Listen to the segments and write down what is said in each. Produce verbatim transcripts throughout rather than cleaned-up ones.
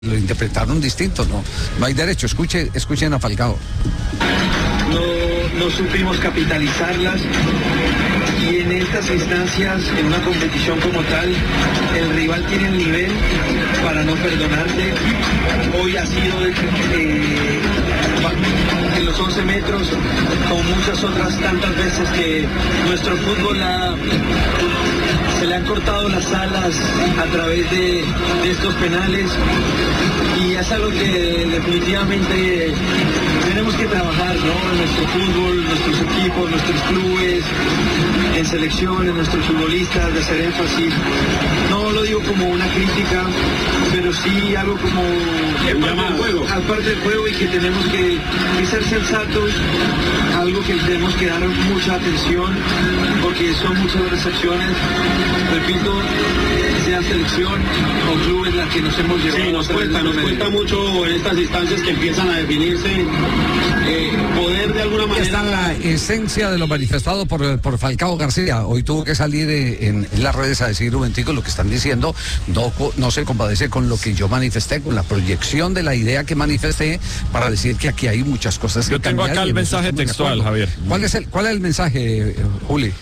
Lo interpretaron distinto, ¿no? No hay derecho. Escuche, escuchen a Falcao. No, no supimos capitalizarlas y en estas instancias, en una competición como tal, el rival tiene el nivel para no perdonarte. Hoy ha sido eh, en los once metros, como muchas otras tantas veces que nuestro fútbol ha, se le han cortado las alas a través de, de estos penales, y es algo que definitivamente tenemos que trabajar, ¿no? En nuestro fútbol, nuestros equipos, nuestros clubes, en selecciones, nuestros futbolistas, de hacer énfasis. No lo digo como una crítica, pero sí algo como aparte del juego, y que tenemos que, que ser sensatos, algo que tenemos que dar mucha atención, porque son muchas las acciones, repito, sea selección o clubes las que nos hemos llevado. Sí, nos cuesta, nos cuesta mucho en estas instancias que empiezan a definirse, eh, poder de alguna manera. Está la esencia de lo manifestado por, por Falcao García. Hoy tuvo que salir en, en las redes a decir un momentico lo que están diciendo, no, no se compadece con lo que yo manifesté, con la proyección de la idea que manifesté, para decir que aquí hay muchas cosas que Yo tengo acá el mensaje textual, Javier. ¿Cuál es el, cuál es el mensaje, Juli?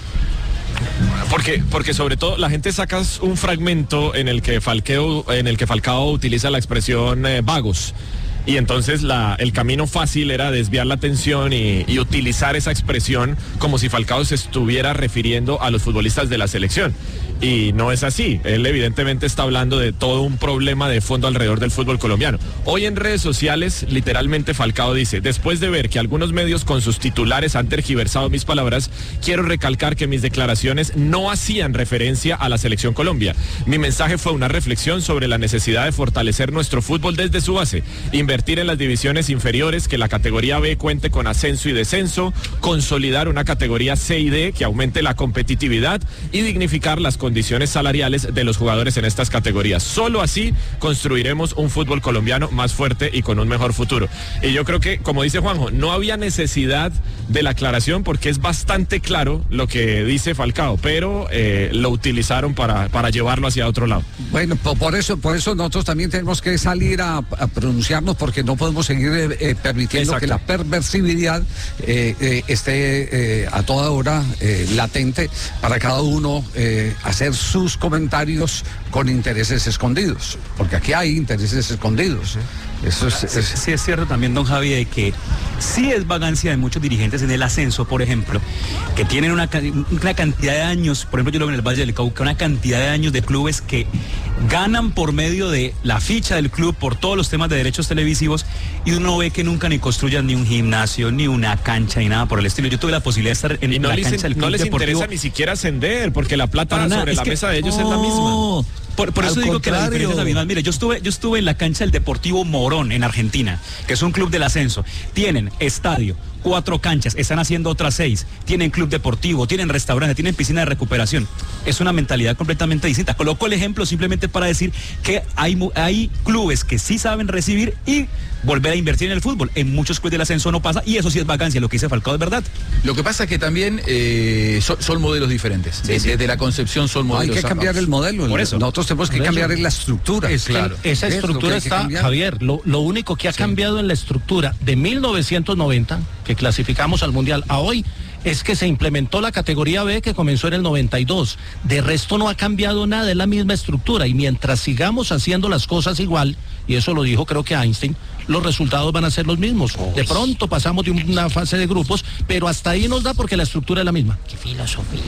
Porque, porque sobre todo la gente saca un fragmento en el que Falcao, en el que Falcao utiliza la expresión eh, vagos. Y entonces la, el camino fácil era desviar la atención y, y utilizar esa expresión como si Falcao se estuviera refiriendo a los futbolistas de la selección. Y no es así. Él evidentemente está hablando de todo un problema de fondo alrededor del fútbol colombiano. Hoy en redes sociales, literalmente Falcao dice: después de ver que algunos medios con sus titulares han tergiversado mis palabras, quiero recalcar que mis declaraciones no hacían referencia a la selección Colombia. Mi mensaje fue una reflexión sobre la necesidad de fortalecer nuestro fútbol desde su base, invertir en las divisiones inferiores, que la categoría B cuente con ascenso y descenso, consolidar una categoría C y D que aumente la competitividad y dignificar las condiciones salariales de los jugadores en estas categorías. Solo así construiremos un fútbol colombiano más fuerte y con un mejor futuro. Y yo creo que, como dice Juanjo, no había necesidad de la aclaración, porque es bastante claro lo que dice Falcao, pero eh, lo utilizaron para, para llevarlo hacia otro lado. Bueno, por eso, por eso nosotros también tenemos que salir a, a pronunciarnos, porque no podemos seguir eh, permitiendo Exacto. que la perversividad eh, eh, esté eh, a toda hora eh, latente para cada uno eh, hacer sus comentarios con intereses escondidos, porque aquí hay intereses escondidos. Eso es, es... Sí, sí es cierto también, don Javi, de que sí es vagancia de muchos dirigentes en el ascenso, por ejemplo, que tienen una, una cantidad de años, por ejemplo yo lo veo en el Valle del Cauca, una cantidad de años de clubes que ganan por medio de la ficha del club, por todos los temas de derechos televisivos, y uno ve que nunca ni construyan ni un gimnasio, ni una cancha, ni nada por el estilo. Yo tuve la posibilidad de estar en y no la les, cancha del club no les deportivo. interesa ni siquiera ascender, porque la plata nada, sobre la que, mesa de ellos oh, es la misma. Por, por eso digo contrario. que la diferencia es abismal. Mire, yo estuve, yo estuve en la cancha del Deportivo Morón, en Argentina, que es un club del ascenso. Tienen estadio, cuatro canchas, están haciendo otras seis, tienen club deportivo, tienen restaurante, tienen piscina de recuperación. Es una mentalidad completamente distinta. Coloco el ejemplo simplemente para decir que hay, hay clubes que sí saben recibir y volver a invertir en el fútbol. En muchos clubes del ascenso no pasa, y eso sí es vacancia, lo que dice Falcao es verdad. Lo que pasa es que también eh, son, son modelos diferentes. Sí, Desde sí. la concepción son modelos. No, hay que cambiar el modelo. Por eso. Nosotros tenemos que cambiar en la estructura. Es claro. Esa es estructura está, Javier, lo, lo único que ha sí. cambiado en la estructura de mil novecientos noventa, que clasificamos al Mundial, a hoy, es que se implementó la categoría B, que comenzó en el noventa y dos. De resto no ha cambiado nada, es la misma estructura, y mientras sigamos haciendo las cosas igual, y eso lo dijo creo que Einstein, los resultados van a ser los mismos. Uy. De pronto pasamos de una fase de grupos, pero hasta ahí nos da porque la estructura es la misma. Qué filosofía.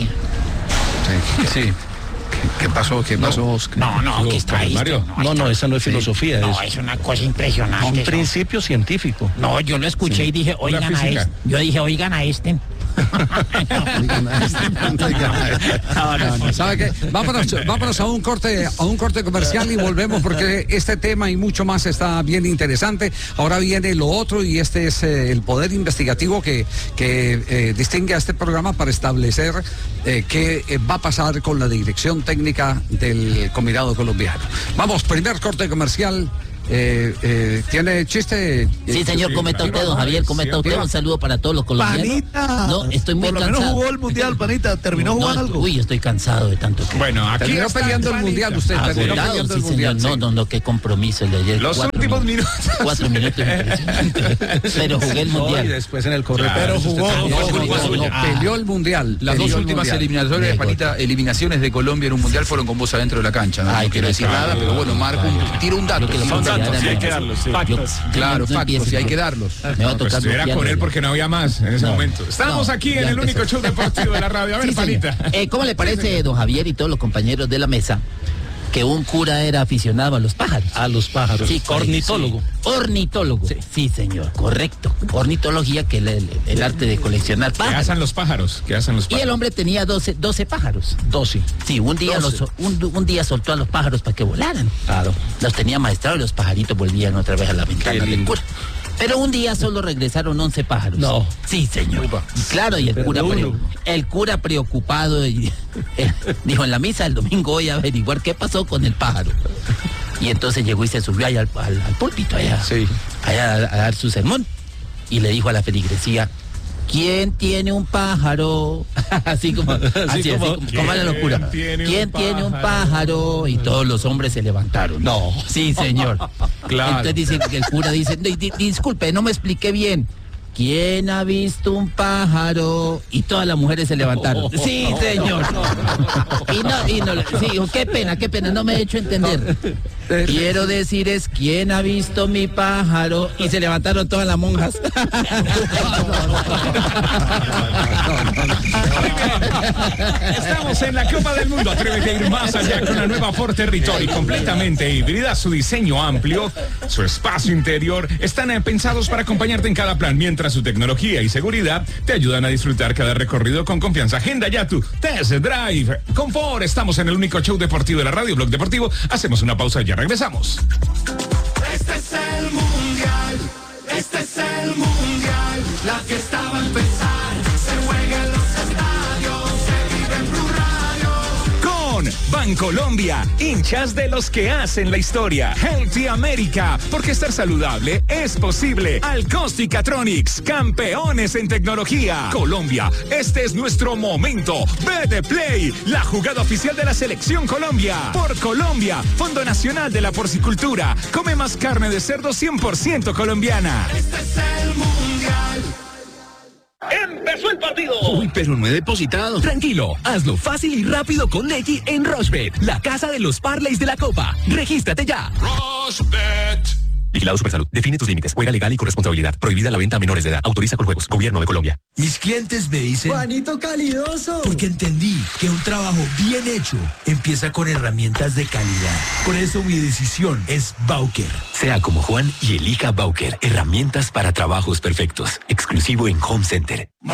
Sí, sí. ¿Qué pasó? ¿Qué pasó, no, Oscar? No, no, ¿qué está ahí? Mario. No, no, no, esa no es filosofía. Sí. Es, no, es una cosa impresionante. Un eso. principio científico. No, yo lo escuché sí. y dije, oigan a este. Yo dije, oigan a este. no, no, no. ¿Sabe qué? Vámonos, vámonos a un corte, a un corte comercial y volvemos, porque este tema y mucho más está bien interesante. Ahora viene lo otro, y este es eh, el poder investigativo que, que eh, distingue a este programa para establecer eh, qué eh, va a pasar con la dirección técnica del combinado colombiano. Vamos, primer corte comercial. Eh, eh, ¿Tiene chiste? Sí, señor, ¿cómo está usted, don Javier? ¿Cómo está usted? Un saludo para todos los colombianos. Panita. No, estoy muy Por lo cansado. menos jugó el Mundial, Panita. ¿Terminó No, jugando algo? Uy, estoy cansado de tanto que... Bueno, aquí Terminó está peleando el Panita. Mundial usted. terminó Agotado, peleando sí, el Mundial. señor. No, no, no, qué compromiso el de ayer. Los Cuatro últimos minutos. minutos. Cuatro minutos impresionante. Pero jugué el Mundial. Y después en el correo. Pero jugó. No, no, jugó no, suya. no, peleó el Mundial. Las peleó dos el últimas Mundial. eliminatorias, Panita, eliminaciones de Colombia en un mundial fueron con vos adentro de la cancha. No, Ay, no quiero decir claro. nada, pero bueno, Marco un- tira un dato. Yo que lo tira un pongo dato. ya Sí, hay de que darlos, sí. Yo- Claro, no factos, empieces, y hay no. que darlos. Me va a Pues tocar era bloquear, con él ¿no? porque no había más en ese No, momento. Estamos no, aquí en ya el único empezó. show deportivo de la radio. A ver, Sí, señor. Panita. Eh, ¿Cómo le parece, don Javier y todos los compañeros de la mesa, que un cura era aficionado a los pájaros? A los pájaros. Sí, correcto. Ornitólogo. Ornitólogo. Sí. Sí, señor, correcto. Ornitología, que es el, el arte de coleccionar ¿Qué pájaros. hacen los pájaros? ¿Qué hacen los Y pájaros? el hombre tenía doce, doce pájaros. doce. Sí, un día, doce. los, un, un día soltó a los pájaros para que volaran. Claro. Los tenía maestrados y los pajaritos volvían otra vez a la ventana del lindo. cura. Pero un día solo regresaron once pájaros. No. Sí, señor. Y claro, y el Pero cura, de pre- uno. el cura preocupado y, eh, dijo, en la misa del domingo voy a averiguar qué pasó con el pájaro. Y entonces llegó y se subió allá al, al- al púlpito, allá, Sí. allá a, a dar su sermón. Y le dijo a la feligresía, ¿quién tiene un pájaro? así como, así, así como, como, como era la locura. ¿Quién tiene un ¿Quién tiene un pájaro? pájaro? Y todos los hombres se levantaron. No. Sí, señor. Claro. Entonces dice que el cura dice, "Di- di- disculpe, no me expliqué bien. ¿Quién ha visto un pájaro? Y todas las mujeres se levantaron. Sí, señor. Y no, y no, sí, dijo, qué pena, qué pena, no me he hecho entender. Quiero decir es, ¿quién ha visto mi pájaro? Y se levantaron todas las monjas. Estamos en la Copa del Mundo. Atrévete a ir más allá con la nueva Ford Territory, completamente híbrida, su diseño amplio, su espacio interior, están eh, pensados para acompañarte en cada plan, mientras su tecnología y seguridad te ayudan a disfrutar cada recorrido con confianza. Agenda ya tu test drive. Con Ford estamos en el único show deportivo de la radio, Blog Deportivo. Hacemos una pausa y ya regresamos. Este es el mundial, este es el mundial, la fiesta va a empezar, se juega en los estadios, se vive en Blue Radio. Con Bancolombia, hinchas de los que hacen la historia. Healthy America, porque estar saludable es posible. Alcosticatronics, campeones en tecnología. Colombia, este es nuestro momento. B de Play, la jugada oficial de la Selección Colombia. Por Colombia, Fondo Nacional de la Porcicultura. Come más carne de cerdo cien por ciento colombiana. Este es el mundial. ¡Empezó el partido! Uy, pero no he depositado. Tranquilo, hazlo fácil y rápido con Nequi en Rushbet, la casa de los parlays de la Copa. ¡Regístrate ya! Rushbet. Vigilado Supersalud. Define tus límites. Juega legal y con responsabilidad. Prohibida la venta a menores de edad. Autoriza con juegos. Gobierno de Colombia. Mis clientes me dicen... ¡Juanito calidoso! Porque entendí que un trabajo bien hecho empieza con herramientas de calidad. Por eso mi decisión es Bauker. Sea como Juan y elija Bauker. Herramientas para trabajos perfectos. Exclusivo en Home Center.